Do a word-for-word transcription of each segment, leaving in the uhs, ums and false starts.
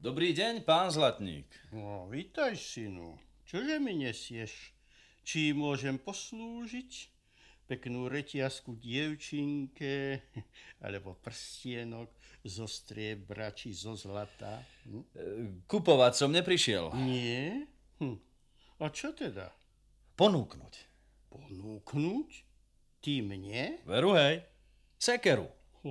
Dobrý deň, pán Zlatník. No, vítaj, synu. Čože mi nesieš? Či môžem poslúžiť? Peknú reťazku dievčinke, alebo prstienok zo striebra či zo zlata? Hm? Kupovať som neprišiel. Nie? Hm. A čo teda? Ponúknuť. Ponúknuť? Ty mne? Veru, hej. Sekeru.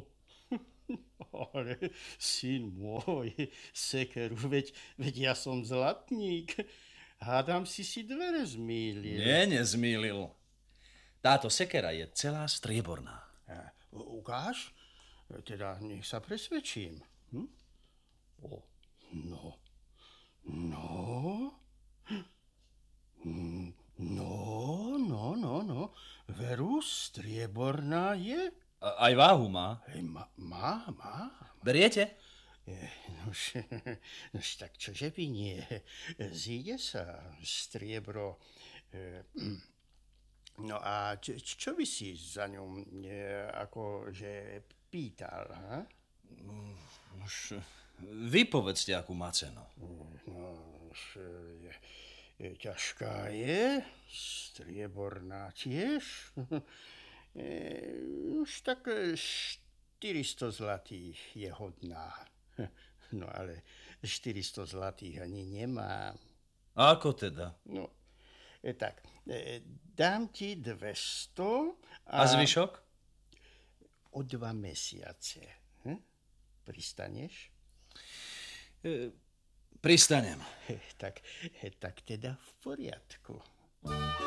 Ale, syn môj, sekeru, veď, veď ja som zlatník. Hádam si si dvere zmýlil. Nie, nezmýlil. Táto sekera je celá strieborná. A, ukáž? Teda nech sa presvedčím. Hm? O, no. No? No, no, no, no. Veru, strieborná je? A, aj váhu má. Hej, má, má, má. Beriete? Nož, nož tak čože by nie. Zíde sa striebro. No a čo, čo by si za ňom akože pýtal, ha? Už vy povedzte, akú má cenu. No, je, je, ťažká je, strieborná tiež. E, už tak štyristo zlatých je hodná. No ale štyristo zlatých ani nemám. A ako teda? No, e, tak, e, dám ti dvesto A, a zvyšok? O dva mesiace. Hm? Pristaneš? E, pristanem. E, tak, e, tak teda v poriadku.